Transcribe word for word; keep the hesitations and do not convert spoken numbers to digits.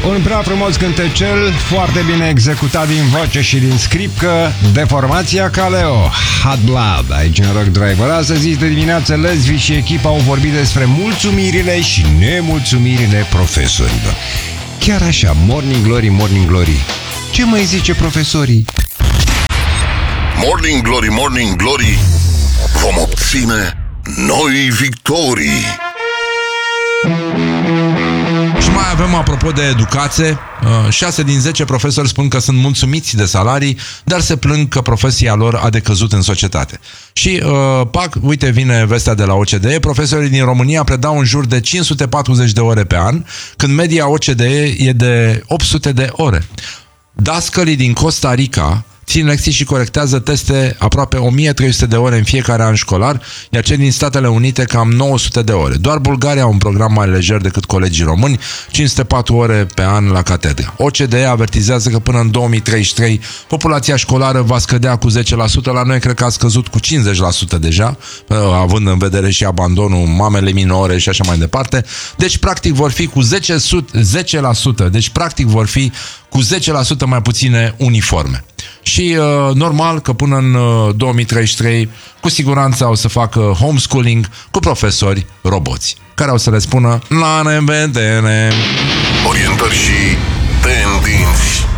Un prea frumos cântecel, foarte bine executat din voce și din scripcă, de formația Kaleo, Hot Blood, aici în Rock Driver. Astăzi de dimineață, Lezvi și echipa au vorbit despre mulțumirile și nemulțumirile profesorilor. Chiar așa, Morning Glory, Morning Glory. Ce mai zice profesorii? Morning Glory, Morning Glory, vom obține noi victorii. Și mai avem, apropo de educație, șase din zece profesori spun că sunt mulțumiți de salarii, dar se plâng că profesia lor a decăzut în societate. Și, uh, pac, uite, vine vestea de la O C D E, profesorii din România predau în jur de cinci sute patruzeci de ore pe an, când media O C D E e de opt sute de ore. Dascălii din Costa Rica țin lecții și corectează teste aproape o mie trei sute de ore în fiecare an școlar, iar cei din Statele Unite cam nouă sute de ore. Doar Bulgaria au un program mai lejer decât colegii români, cinci sute patru ore pe an la catedră. O C D E avertizează că până în două mii treizeci și trei populația școlară va scădea cu zece la sută, la noi cred că a scăzut cu cincizeci la sută deja, având în vedere și abandonul, mamele minore și așa mai departe. Deci practic vor fi cu zece la sută, deci practic vor fi cu zece la sută mai puține uniforme. Și uh, normal că până în uh, două mii treizeci și trei cu siguranță o să facă homeschooling cu profesori roboți, care o să le spună la revedere. Orientări și tendinți.